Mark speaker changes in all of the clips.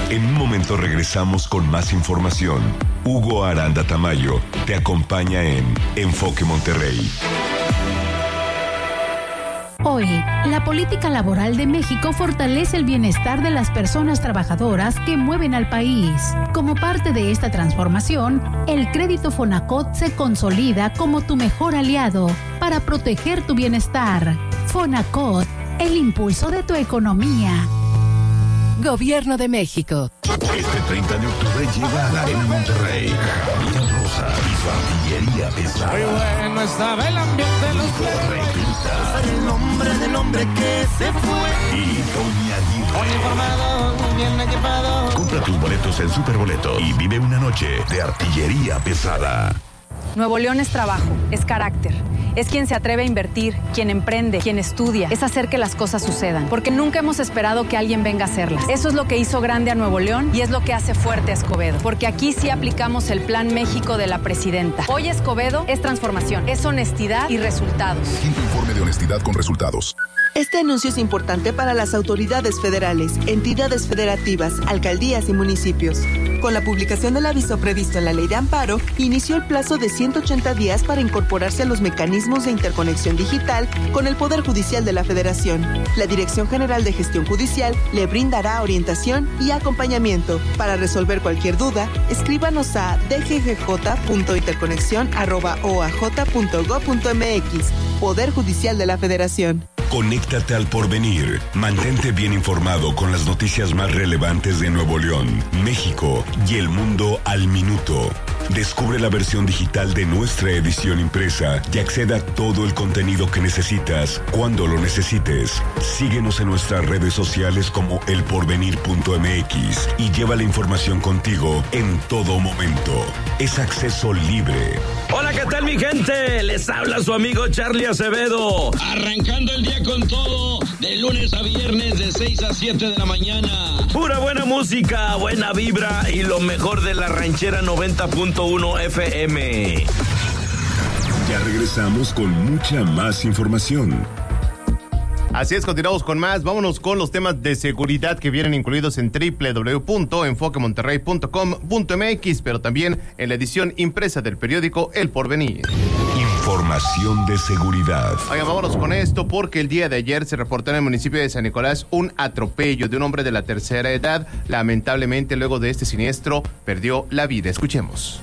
Speaker 1: En un momento regresamos con más información. Hugo Aranda Tamayo te acompaña en Enfoque Monterrey.
Speaker 2: Hoy, la política laboral de México fortalece el bienestar de las personas trabajadoras que mueven al país. Como parte de esta transformación, el crédito Fonacot se consolida como tu mejor aliado para proteger tu bienestar. Fonacot, el impulso de tu economía. Gobierno de México.
Speaker 3: Este 30 de octubre llega a la Arena Monterrey Javier Rosa y su artillería pesada.
Speaker 4: Muy bueno estaba el ambiente, los
Speaker 3: Recluta.
Speaker 5: El nombre del hombre que se fue.
Speaker 3: Y Doña Aguirre.
Speaker 4: uniformado, bien equipado.
Speaker 3: Compra tus boletos en Superboletos y vive una noche de artillería pesada.
Speaker 6: Nuevo León es trabajo, es carácter. Es quien se atreve a invertir, quien emprende, quien estudia. Es hacer que las cosas sucedan. Porque nunca hemos esperado que alguien venga a hacerlas. Eso es lo que hizo grande a Nuevo León y es lo que hace fuerte a Escobedo. Porque aquí sí aplicamos el Plan México de la presidenta. Hoy Escobedo es transformación, es honestidad y resultados.
Speaker 3: Quinto informe de honestidad con resultados.
Speaker 7: Este anuncio es importante para las autoridades federales, entidades federativas, alcaldías y municipios. Con la publicación del aviso previsto en la Ley de Amparo, inició el plazo de 180 días para incorporarse a los mecanismos de interconexión digital con el Poder Judicial de la Federación. La Dirección General de Gestión Judicial le brindará orientación y acompañamiento. Para resolver cualquier duda, escríbanos a dggj.interconexión@oaj.gov.mx. Poder Judicial de la Federación.
Speaker 1: Conéctate al porvenir. Mantente bien informado con las noticias más relevantes de Nuevo León, México y el mundo al minuto. Descubre la versión digital de nuestra edición impresa y acceda a todo el contenido que necesitas cuando lo necesites. Síguenos en nuestras redes sociales como elporvenir.mx y lleva la información contigo en todo momento. Es acceso libre.
Speaker 8: Hola, ¿qué tal, mi gente? Les habla su amigo Charlie Acevedo. Arrancando el día con todo, de lunes a viernes de 6 a 7 de la mañana. Pura buena música, buena vibra y lo mejor de la ranchera 90.1 FM.
Speaker 1: Ya regresamos con mucha más información.
Speaker 9: Así es, continuamos con más. Vámonos con los temas de seguridad que vienen incluidos en www.enfoquemonterrey.com.mx, pero también en la edición impresa del periódico El Porvenir.
Speaker 1: Información de seguridad.
Speaker 9: Oigan, vámonos con esto porque el día de ayer se reportó en el municipio de San Nicolás un atropello de un hombre de la tercera edad. Lamentablemente, luego de este siniestro, perdió la vida. Escuchemos.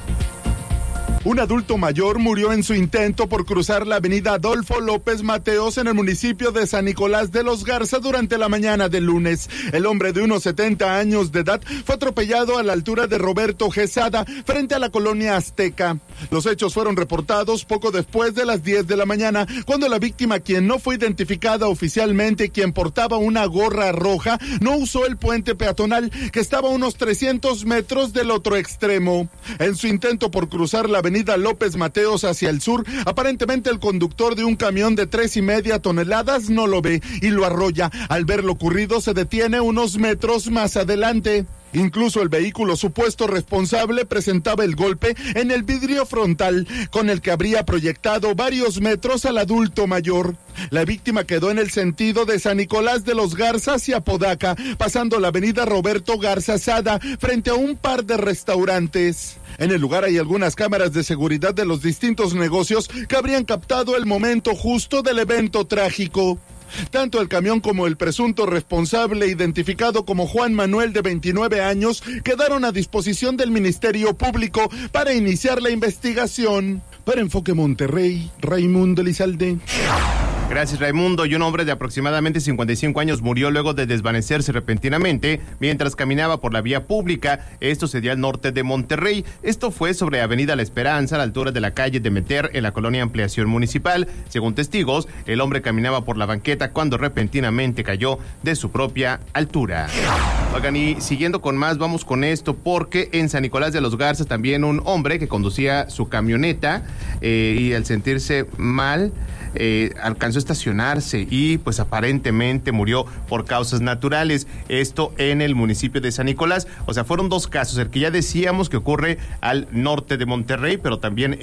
Speaker 10: Un adulto mayor murió en su intento por cruzar la avenida Adolfo López Mateos en el municipio de San Nicolás de los Garza durante la mañana del lunes. El hombre de unos 70 años de edad fue atropellado a la altura de Roberto Quesada, frente a la colonia Azteca. Los hechos fueron reportados poco después de las 10 de la mañana, cuando la víctima, quien no fue identificada oficialmente y quien portaba una gorra roja, no usó el puente peatonal que estaba a unos 300 metros del otro extremo. En su intento por cruzar la avenida López Mateos hacia el sur, aparentemente el conductor de un camión de 3.5 toneladas no lo ve y lo arrolla. Al ver lo ocurrido, se detiene unos metros más adelante. Incluso el vehículo supuesto responsable presentaba el golpe en el vidrio frontal, con el que habría proyectado varios metros al adulto mayor. La víctima quedó en el sentido de San Nicolás de los Garza hacia Apodaca, pasando la avenida Roberto Garza Sada, frente a un par de restaurantes. En el lugar hay algunas cámaras de seguridad de los distintos negocios que habrían captado el momento justo del evento trágico. Tanto el camión como el presunto responsable, identificado como Juan Manuel, de 29 años, quedaron a disposición del Ministerio Público para iniciar la investigación. Para Enfoque Monterrey, Raimundo Elizalde.
Speaker 9: Gracias, Raimundo. Y un hombre de aproximadamente 55 años murió luego de desvanecerse repentinamente mientras caminaba por la vía pública. Esto se dio al norte de Monterrey. Esto fue sobre Avenida La Esperanza, a la altura de la calle de Meter, en la colonia Ampliación Municipal. Según testigos, el hombre caminaba por la banqueta cuando repentinamente cayó de su propia altura. Oigan, y siguiendo con más, vamos con esto porque en San Nicolás de los Garza también un hombre que conducía su camioneta y al sentirse mal alcanzó a estacionarse y pues aparentemente murió por causas naturales. Esto en el municipio de San Nicolás. O sea, fueron dos casos, el que ya decíamos que ocurre al norte de Monterrey, pero también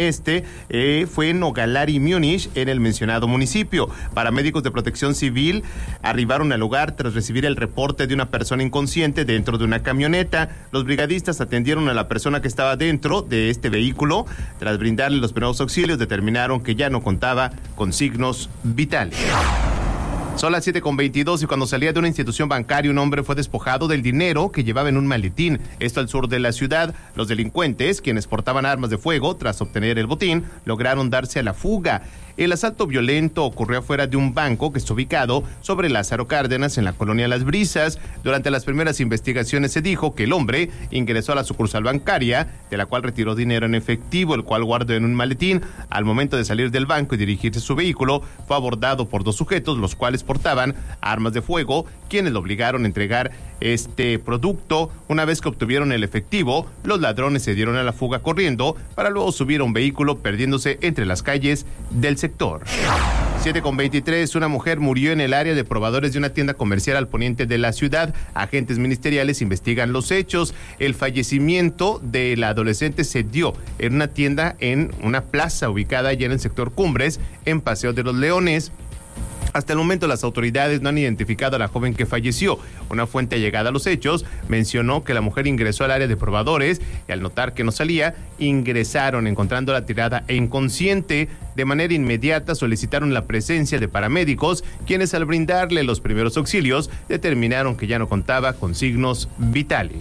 Speaker 9: fue en Nogalar y Múnich, en el mencionado municipio. Paramédicos de Protección Civil arribaron al lugar tras recibir el reporte de una persona inconsciente inconsciente dentro de una camioneta. Los brigadistas atendieron a la persona que estaba dentro de este vehículo. Tras brindarle los primeros auxilios, determinaron que ya no contaba con signos vitales. Son las 7:22 y cuando salía de una institución bancaria, un hombre fue despojado del dinero que llevaba en un maletín. Esto al sur de la ciudad. Los delincuentes, quienes portaban armas de fuego, tras obtener el botín, lograron darse a la fuga. El asalto violento ocurrió afuera de un banco que está ubicado sobre Lázaro Cárdenas en la colonia Las Brisas. Durante las primeras investigaciones se dijo que el hombre ingresó a la sucursal bancaria, de la cual retiró dinero en efectivo, el cual guardó en un maletín. Al momento de salir del banco y dirigirse a su vehículo, fue abordado por dos sujetos, los cuales portaban armas de fuego, quienes lo obligaron a entregar este producto. Una vez que obtuvieron el efectivo, los ladrones se dieron a la fuga corriendo para luego subir a un vehículo, perdiéndose entre las calles del sector. 7:23, una mujer murió en el área de probadores de una tienda comercial al poniente de la ciudad. Agentes ministeriales investigan los hechos. El fallecimiento de la adolescente se dio en una tienda en una plaza ubicada allá en el sector Cumbres, en Paseo de los Leones. Hasta el momento las autoridades no han identificado a la joven que falleció. Una fuente allegada a los hechos mencionó que la mujer ingresó al área de probadores y al notar que no salía, ingresaron encontrándola tirada e inconsciente. De manera inmediata solicitaron la presencia de paramédicos, quienes al brindarle los primeros auxilios determinaron que ya no contaba con signos vitales.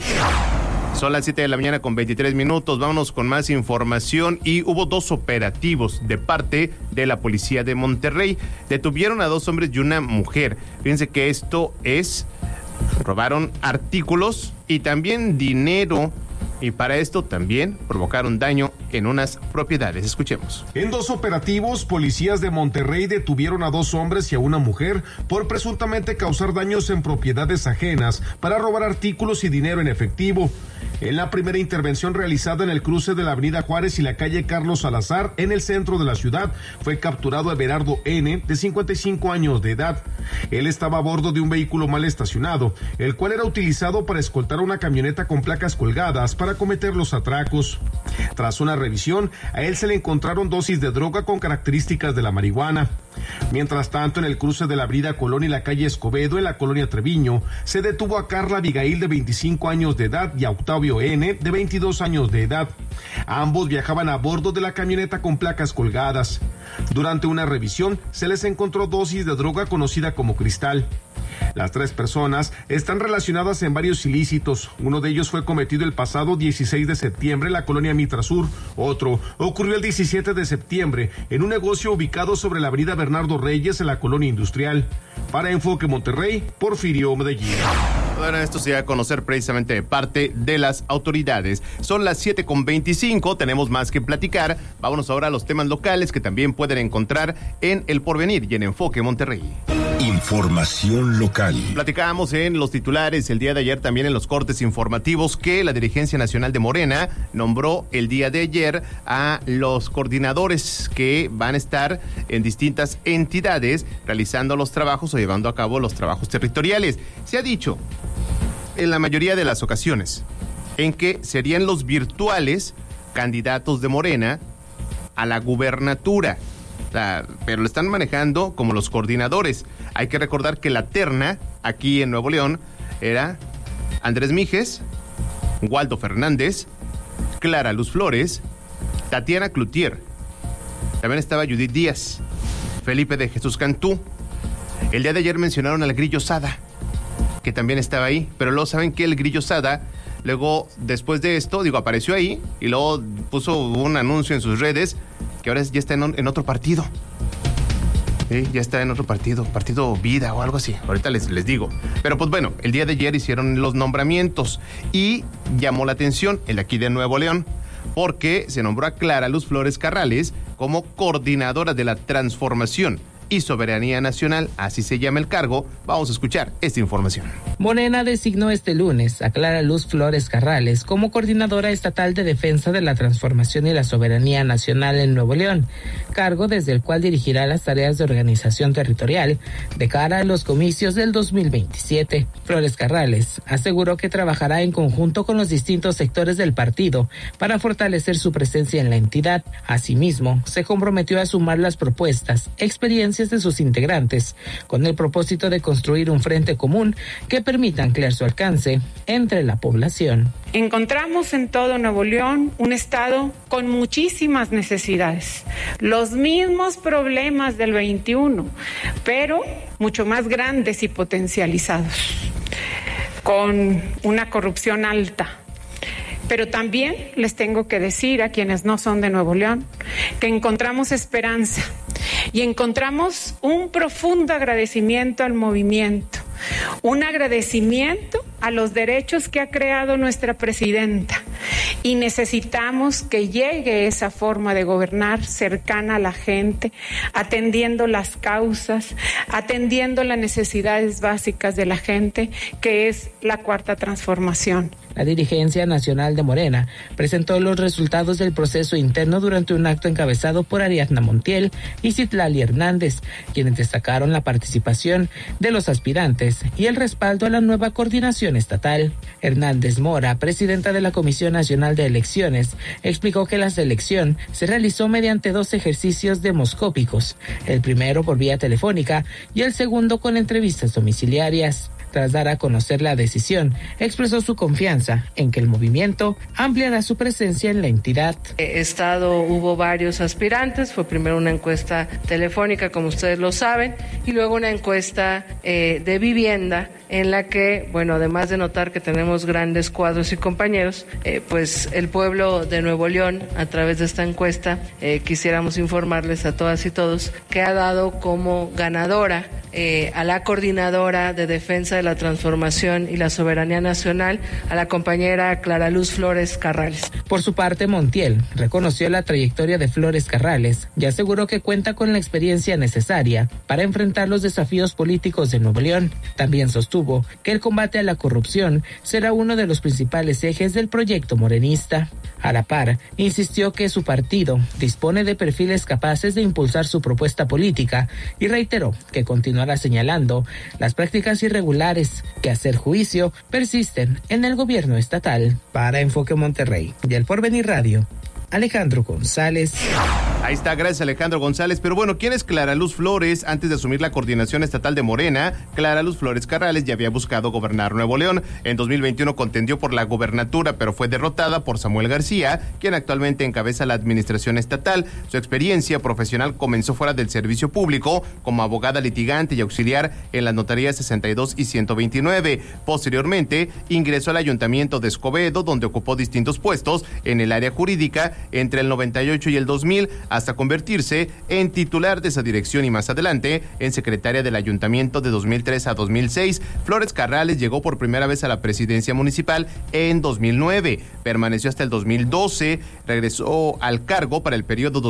Speaker 9: Son las 7:23 a.m. Vámonos con más información. Y hubo dos operativos de parte de la policía de Monterrey. Detuvieron a dos hombres y una mujer. Fíjense que esto es, robaron artículos y también dinero. Y para esto también provocaron daño en unas propiedades. Escuchemos.
Speaker 11: En dos operativos, policías de Monterrey detuvieron a dos hombres y a una mujer por presuntamente causar daños en propiedades ajenas para robar artículos y dinero en efectivo. En la primera intervención realizada en el cruce de la avenida Juárez y la calle Carlos Salazar, en el centro de la ciudad, fue capturado Everardo N., de 55 años de edad. Él estaba a bordo de un vehículo mal estacionado, el cual era utilizado para escoltar una camioneta con placas colgadas para cometer los atracos. Tras una revisión, a él se le encontraron dosis de droga con características de la marihuana. Mientras tanto, en el cruce de la avenida Colón y la calle Escobedo, en la colonia Treviño, se detuvo a Carla Abigail, de 25 años de edad, y a Octavio N., de 22 años de edad. Ambos viajaban a bordo de la camioneta con placas colgadas. Durante una revisión, se les encontró dosis de droga conocida como cristal. Las tres personas están relacionadas en varios ilícitos. Uno de ellos fue cometido el pasado 16 de septiembre en la colonia Mitra Sur. Otro ocurrió el 17 de septiembre en un negocio ubicado sobre la avenida Bernardo Reyes en la colonia industrial. Para Enfoque Monterrey, Porfirio Medellín.
Speaker 9: Bueno, esto se va a conocer precisamente de parte de las autoridades. Son las 7:25, tenemos más que platicar. Vámonos ahora a los temas locales que también pueden encontrar en El Porvenir y en Enfoque Monterrey.
Speaker 1: Información local.
Speaker 9: Platicábamos en los titulares el día de ayer, también en los cortes informativos, que la Dirigencia Nacional de Morena nombró el día de ayer a los coordinadores que van a estar en distintas entidades realizando los trabajos o llevando a cabo los trabajos territoriales. Se ha dicho en la mayoría de las ocasiones en que serían los virtuales candidatos de Morena a la gubernatura. Pero lo están manejando como los coordinadores. Hay que recordar que la terna aquí en Nuevo León era Andrés Mijes, Waldo Fernández, Clara Luz Flores, Tatiana Cloutier. También estaba Judith Díaz, Felipe de Jesús Cantú. El día de ayer mencionaron al Grillo Sada, que también estaba ahí. Pero luego, ¿saben qué? El Grillo Sada, luego, después de esto, apareció ahí y luego puso un anuncio en sus redes que ahora ya está en otro partido. Sí, ya está en otro partido, Partido Vida o algo así. Ahorita les digo. Pero pues bueno, el día de ayer hicieron los nombramientos y llamó la atención el de aquí de Nuevo León, porque se nombró a Clara Luz Flores Carrales como coordinadora de la transformación y soberanía nacional, así se llama el cargo. Vamos a escuchar esta información.
Speaker 12: Morena designó este lunes a Clara Luz Flores Carrales como coordinadora estatal de defensa de la transformación y la soberanía nacional en Nuevo León, cargo desde el cual dirigirá las tareas de organización territorial de cara a los comicios del 2027. Flores Carrales aseguró que trabajará en conjunto con los distintos sectores del partido para fortalecer su presencia en la entidad. Asimismo, se comprometió a sumar las propuestas, experiencias experiencias de sus integrantes, con el propósito de construir un frente común que permita ampliar su alcance entre la población.
Speaker 13: Encontramos en todo Nuevo León un estado con muchísimas necesidades, los mismos problemas del 21, pero mucho más grandes y potencializados, con una corrupción alta. Pero también les tengo que decir a quienes no son de Nuevo León que encontramos esperanza y encontramos un profundo agradecimiento al movimiento, un agradecimiento a los derechos que ha creado nuestra presidenta, y necesitamos que llegue esa forma de gobernar cercana a la gente, atendiendo las causas, atendiendo las necesidades básicas de la gente, que es la cuarta transformación.
Speaker 12: La dirigencia nacional de Morena presentó los resultados del proceso interno durante un acto encabezado por Ariadna Montiel y Citlali Hernández, quienes destacaron la participación de los aspirantes y el respaldo a la nueva coordinación estatal. Hernández Mora, presidenta de la Comisión Nacional de Elecciones, explicó que la selección se realizó mediante 2 ejercicios demoscópicos, el primero por vía telefónica y el segundo con entrevistas domiciliarias. Tras dar a conocer la decisión, expresó su confianza en que el movimiento ampliará su presencia en la entidad.
Speaker 14: Hubo varios aspirantes, fue primero una encuesta telefónica, como ustedes lo saben, y luego una encuesta de vivienda, en la que, bueno, además de notar que tenemos grandes cuadros y compañeros, pues el pueblo de Nuevo León, a través de esta encuesta, quisiéramos informarles a todas y todos que ha dado como ganadora a la coordinadora de defensa de la transformación y la soberanía nacional, a la compañera Clara Luz Flores Carrales.
Speaker 12: Por su parte, Montiel reconoció la trayectoria de Flores Carrales y aseguró que cuenta con la experiencia necesaria para enfrentar los desafíos políticos de Nuevo León. También sostuvo que el combate a la corrupción será uno de los principales ejes del proyecto morenista. A la par, insistió que su partido dispone de perfiles capaces de impulsar su propuesta política y reiteró que continuará señalando las prácticas irregulares que, a ser juicio, persisten en el gobierno estatal. Para Enfoque Monterrey y El Porvenir Radio, Alejandro González.
Speaker 9: Ahí está, gracias Alejandro González. Pero bueno, ¿quién es Clara Luz Flores? Antes de asumir la coordinación estatal de Morena, Clara Luz Flores Carrales ya había buscado gobernar Nuevo León. En 2021 contendió por la gobernatura, pero fue derrotada por Samuel García, quien actualmente encabeza la administración estatal. Su experiencia profesional comenzó fuera del servicio público, como abogada litigante y auxiliar en las notarías 62 y 129. Posteriormente, ingresó al ayuntamiento de Escobedo, donde ocupó distintos puestos en el área jurídica entre el 98 y el 2000, hasta convertirse en titular de esa dirección y más adelante en secretaria del ayuntamiento de 2003 a 2006. Flores Carrales llegó por primera vez a la presidencia municipal en 2009, permaneció hasta el 2012, regresó al cargo para el periodo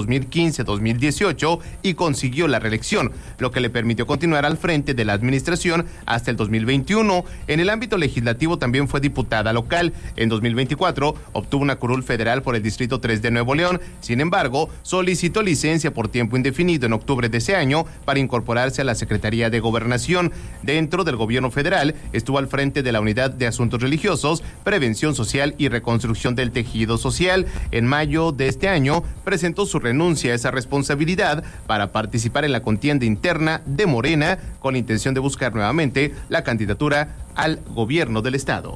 Speaker 9: 2015-2018 y consiguió la reelección, lo que le permitió continuar al frente de la administración hasta el 2021. En el ámbito legislativo también fue diputada local. En 2024 obtuvo una curul federal por el Distrito 3 de Nuevo León. Sin embargo, solicitó licencia por tiempo indefinido en octubre de ese año para incorporarse a la Secretaría de Gobernación. Dentro del gobierno federal, estuvo al frente de la Unidad de Asuntos Religiosos, Prevención Social y Reconstrucción del Tejido Social. En mayo de este año, presentó su renuncia a esa responsabilidad para participar en la contienda interna de Morena, con la intención de buscar nuevamente la candidatura al gobierno del estado.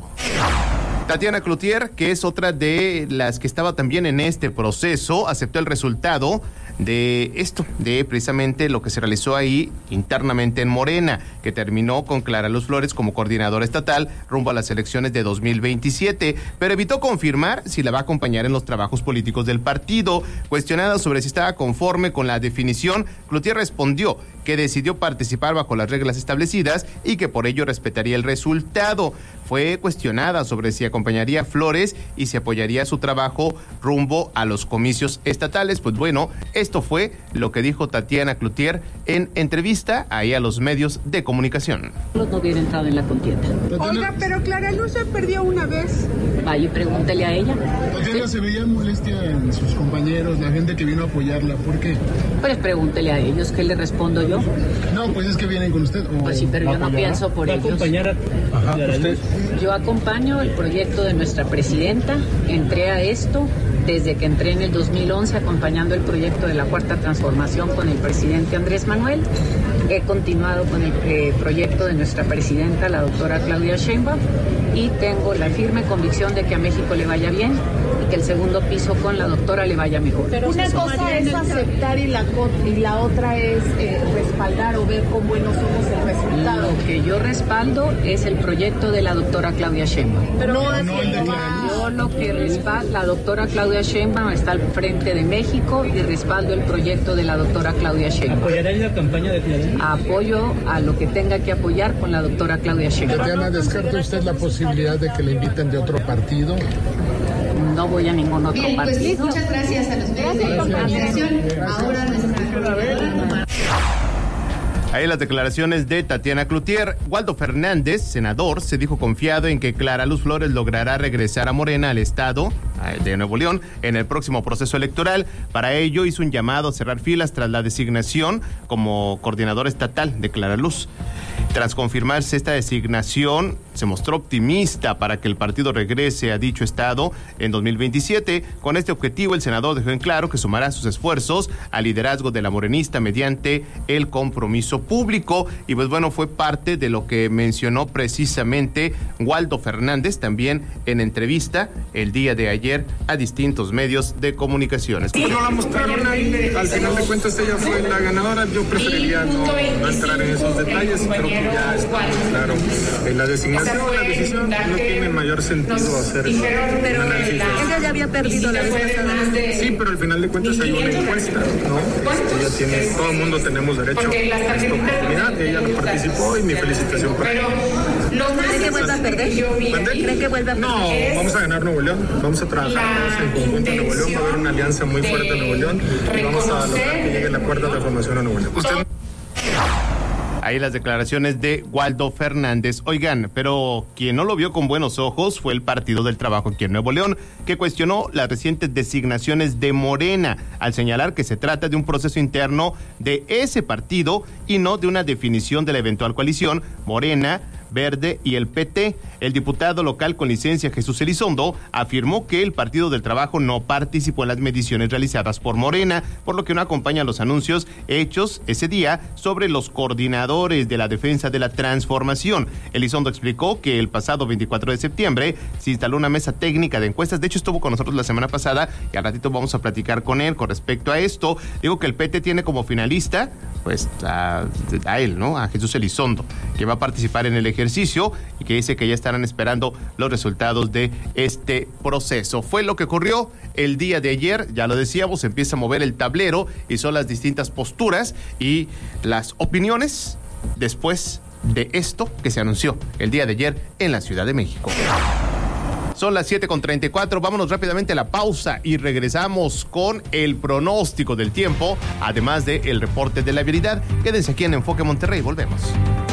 Speaker 9: Tatiana Cloutier, que es otra de las que estaba también en este proceso, aceptó el resultado de esto, de precisamente lo que se realizó ahí internamente en Morena, que terminó con Clara Luz Flores como coordinadora estatal rumbo a las elecciones de 2027, pero evitó confirmar si la va a acompañar en los trabajos políticos del partido. Cuestionada sobre si estaba conforme con la definición, Cloutier respondió que decidió participar bajo las reglas establecidas y que por ello respetaría el resultado. Fue cuestionada sobre si acompañaría a Flores y si apoyaría su trabajo rumbo a los comicios estatales. Pues bueno, esto fue lo que dijo Tatiana Cloutier en entrevista ahí a los medios de comunicación.
Speaker 15: No hubiera entrado en la contienda.
Speaker 16: Oiga, pero Clara Luz ya perdió una vez.
Speaker 15: Vaya y pregúntele a ella.
Speaker 17: Tatiana, se veía molestia en sus compañeros, la gente que vino a apoyarla. ¿Por qué?
Speaker 15: Pues pregúntele a ellos, ¿qué le respondo yo?
Speaker 17: No, pues es que vienen con usted.
Speaker 15: Pues sí, pero yo no pienso por ellos.
Speaker 17: ¿Usted?
Speaker 15: Yo acompaño el proyecto de nuestra presidenta, entré a esto desde que entré en el 2011 acompañando el proyecto de la Cuarta Transformación con el presidente Andrés Manuel. He continuado con el proyecto de nuestra presidenta, la doctora Claudia Sheinbaum, y tengo la firme convicción de que a México le vaya bien y que el segundo piso con la doctora le vaya mejor.
Speaker 18: Pero una cosa es aceptar y la otra es respaldar o ver con buenos ojos el resultado.
Speaker 15: Lo que yo respaldo es el proyecto de la doctora Claudia Sheinbaum.
Speaker 18: Pero
Speaker 15: yo lo que respaldo, la doctora Claudia Sheinbaum está al frente de México y respaldo el proyecto de la doctora Claudia Sheinbaum.
Speaker 19: ¿Apoyará en la campaña de Claudia?
Speaker 15: Apoyo a lo que tenga que apoyar con la doctora Claudia Sheinbaum.
Speaker 17: ¿Tatiana, descarta usted la posibilidad de que le inviten de otro partido?
Speaker 15: No voy a ningún otro partido.
Speaker 18: Muchas gracias a los medios de comunicación. Ahora nuestra...
Speaker 9: Ahí las declaraciones de Tatiana Cloutier. Waldo Fernández, senador, se dijo confiado en que Clara Luz Flores logrará regresar a Morena al estado de Nuevo León en el próximo proceso electoral. Para ello hizo un llamado a cerrar filas tras la designación como coordinadora estatal de Clara Luz. Tras confirmarse esta designación, se mostró optimista para que el partido regrese a dicho estado en 2027. Con este objetivo, el senador dejó en claro que sumará sus esfuerzos al liderazgo de la morenista mediante el compromiso público. Y pues bueno, fue parte de lo que mencionó precisamente Waldo Fernández también en entrevista el día de ayer a distintos medios de comunicaciones.
Speaker 17: No la mostraron ahí, al final de cuentas ella fue la ganadora. Yo preferiría no entrar en esos detalles, creo que ya está claro. La designación, la decisión no tiene mayor sentido hacer eso.
Speaker 18: Ella ya había perdido la vez pasada.
Speaker 17: Sí, pero al final de cuentas hay una encuesta, ¿no? Ella tiene, todo el mundo tenemos derecho a esta oportunidad. Ella lo participó y mi felicitación para ella.
Speaker 18: ¿Cree que vuelva a perder? ¿Cree que vuelva a perder?
Speaker 17: No, vamos a ganar Nuevo León. Vamos a trabajar todos en conjunto en Nuevo León. Va a haber una alianza muy fuerte en Nuevo León y vamos a lograr que llegue la cuarta transformación a Nuevo León.
Speaker 9: Ahí las declaraciones de Waldo Fernández. Oigan, pero quien no lo vio con buenos ojos fue el Partido del Trabajo aquí en Nuevo León, que cuestionó las recientes designaciones de Morena, al señalar que se trata de un proceso interno de ese partido y no de una definición de la eventual coalición Morena, Verde y el PT. El diputado local con licencia Jesús Elizondo afirmó que el Partido del Trabajo no participó en las mediciones realizadas por Morena, por lo que no acompaña los anuncios hechos ese día sobre los coordinadores de la defensa de la transformación. Elizondo explicó que el pasado 24 de septiembre se instaló una mesa técnica de encuestas. De hecho, estuvo con nosotros la semana pasada y al ratito vamos a platicar con él con respecto a esto. Digo que el PT tiene como finalista pues a él, ¿no? A Jesús Elizondo, que va a participar en el ejercicio y que dice que ya estarán esperando los resultados de este proceso. Fue lo que ocurrió el día de ayer, ya lo decíamos, se empieza a mover el tablero y son las distintas posturas y las opiniones después de esto que se anunció el día de ayer en la Ciudad de México. Son las 7:34, vámonos rápidamente a la pausa y regresamos con el pronóstico del tiempo, además del reporte de la vialidad. Quédense aquí en Enfoque Monterrey, volvemos.